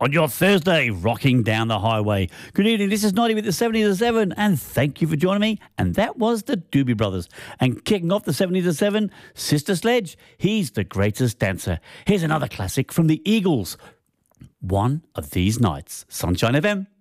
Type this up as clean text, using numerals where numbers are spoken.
on your Thursday, rocking down the highway. Good evening, this is Naughty with the 70s to 7, and thank you for joining me. And that was the Doobie Brothers. And kicking off the 70s to 7, Sister Sledge, he's the greatest dancer. Here's another classic from the Eagles, One of These Nights. Sunshine FM.